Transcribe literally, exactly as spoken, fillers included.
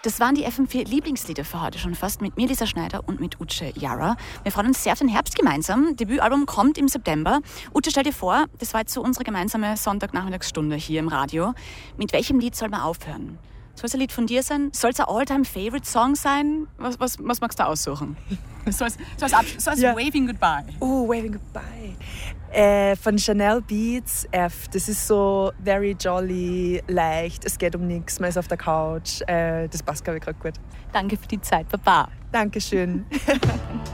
Das waren die F M vier Lieblingslieder für heute schon fast mit mir, Lisa Schneider, und mit Uche Jara. Wir freuen uns sehr auf den Herbst gemeinsam. Debütalbum kommt im September. Uche, stell dir vor, das war jetzt so unsere gemeinsame Sonntagnachmittagsstunde hier im Radio. Mit welchem Lied soll man aufhören? Soll es ein Lied von dir sein? Soll es ein All-Time-Favorite-Song sein? Was, was, was magst du aussuchen? Soll es Ja. Waving Goodbye? Oh, Waving Goodbye. Äh, von Chanel Beats, F. Das ist so very jolly, leicht. Es geht um nichts, man ist auf der Couch. Äh, das passt, glaube ich, gerade gut. Danke für die Zeit, Baba. Dankeschön.